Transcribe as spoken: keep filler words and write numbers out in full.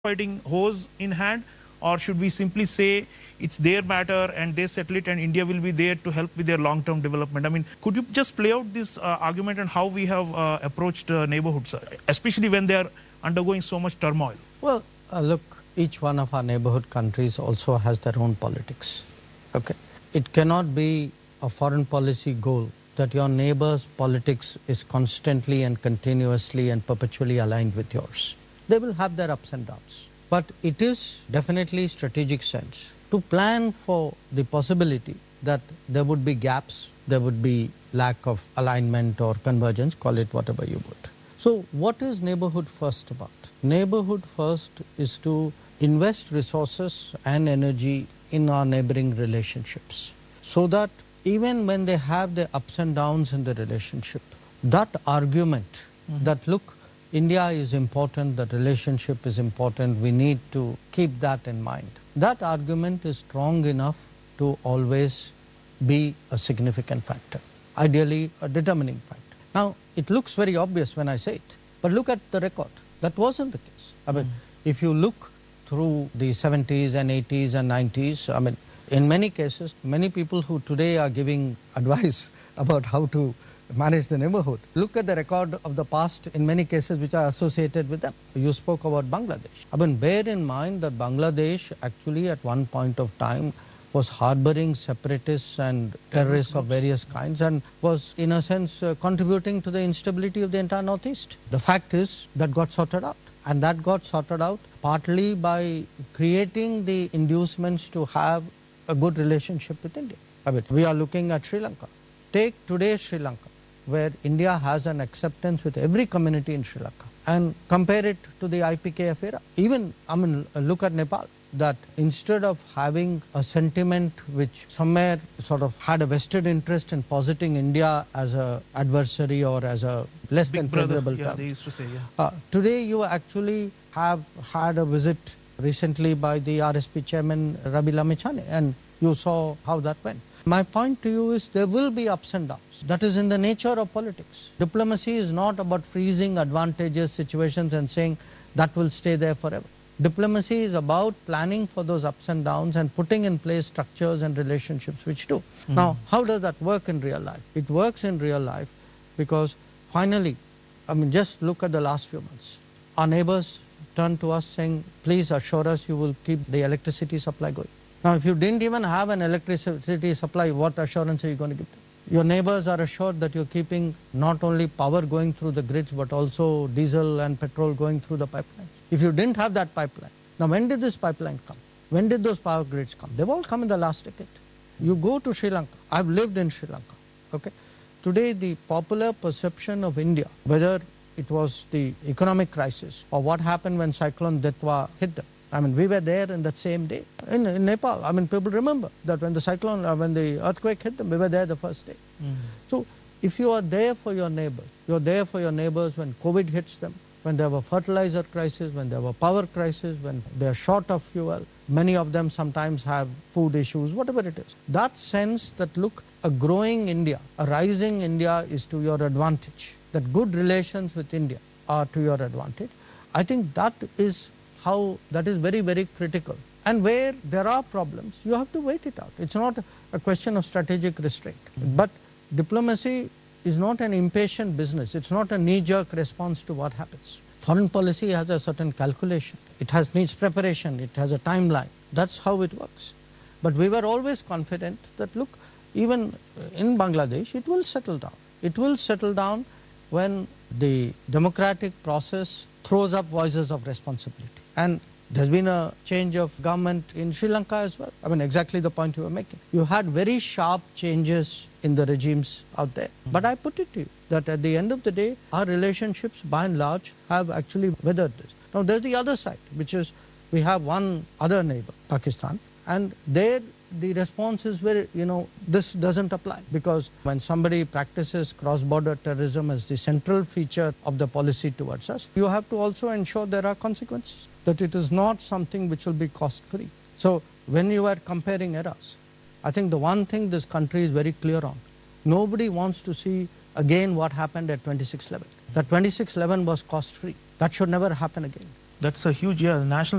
fighting hose in hand, or should we simply say it's their matter and they settle it and India will be there to help with their long-term development? I mean, could you just play out this uh, argument and how we have uh, approached uh, neighborhoods, uh, especially when they are undergoing so much turmoil? Well, uh, look, each one of our neighborhood countries also has their own politics. Okay, it cannot be a foreign policy goal that your neighbor's politics is constantly and continuously and perpetually aligned with yours. They will have their ups and downs. But it is definitely strategic sense to plan for the possibility that there would be gaps, there would be lack of alignment or convergence, call it whatever you would. So what is neighborhood first about? Neighborhood first is to invest resources and energy in our neighboring relationships so that even when they have the ups and downs in the relationship, that argument mm-hmm. that look, India is important, that relationship is important, we need to keep that in mind. That argument is strong enough to always be a significant factor, ideally a determining factor. Now, it looks very obvious when I say it, but look at the record. That wasn't the case. I mean, mm. if you look through the seventies and eighties and nineties, I mean, in many cases, many people who today are giving advice about how to manage the neighborhood, look at the record of the past in many cases which are associated with them. You spoke about Bangladesh. I mean, bear in mind that Bangladesh actually at one point of time was harboring separatists and terrorists of various kinds and was in a sense uh, contributing to the instability of the entire Northeast. The fact is that got sorted out, and that got sorted out partly by creating the inducements to have a good relationship with India. I mean, we are looking at Sri Lanka. Take today's Sri Lanka, where India has an acceptance with every community in Sri Lanka, and compare it to the I P K F era. Even, I mean, look at Nepal, that instead of having a sentiment which somewhere sort of had a vested interest in positing India as an adversary or as a less Big than brother, favorable yeah, term, they used to say, yeah. Uh, today you actually have had a visit recently by the R S P chairman Rabi Lamichhane, and you saw how that went. My point to you is there will be ups and downs. That is in the nature of politics. Diplomacy is not about freezing advantageous situations and saying that will stay there forever. Diplomacy is about planning for those ups and downs and putting in place structures and relationships which do. Mm. Now, how does that work in real life? It works in real life because finally, I mean, just look at the last few months. Our neighbors turned to us saying, please assure us you will keep the electricity supply going. Now, if you didn't even have an electricity supply, what assurance are you going to give them? Your neighbors are assured that you're keeping not only power going through the grids, but also diesel and petrol going through the pipeline. If you didn't have that pipeline, now when did this pipeline come? When did those power grids come? They've all come in the last decade. You go to Sri Lanka. I've lived in Sri Lanka. Okay. Today, the popular perception of India, whether it was the economic crisis or what happened when Cyclone Detwa hit them. I mean, we were there in that same day in, in Nepal. I mean, people remember that when the cyclone, uh, when the earthquake hit them, we were there the first day. Mm-hmm. So, if you are there for your neighbors, you're there for your neighbors when COVID hits them, when there were fertilizer crisis, when there were power crisis, when they are short of fuel. Many of them sometimes have food issues, whatever it is. That sense that, look, a growing India, a rising India is to your advantage, that good relations with India are to your advantage. I think that is how, that is very, very critical. And where there are problems, you have to wait it out. It's not a question of strategic restraint. Mm-hmm. But diplomacy is not an impatient business. It's not a knee-jerk response to what happens. Foreign policy has a certain calculation. It has needs preparation. It has a timeline. That's how it works. But we were always confident that, look, even in Bangladesh, it will settle down. It will settle down when the democratic process throws up voices of responsibility. And there's been a change of government in Sri Lanka as well. I mean, exactly the point you were making. You had very sharp changes in the regimes out there. Mm-hmm. But I put it to you that at the end of the day, our relationships by and large have actually weathered this. Now, there's the other side, which is we have one other neighbor, Pakistan, and there the response is very, you know, this doesn't apply because when somebody practices cross-border terrorism as the central feature of the policy towards us, you have to also ensure there are consequences, that it is not something which will be cost-free. So when you are comparing eras, I think the one thing this country is very clear on, nobody wants to see again what happened at twenty-six eleven. That twenty-six eleven was cost-free. That should never happen again. That's a huge, yeah, national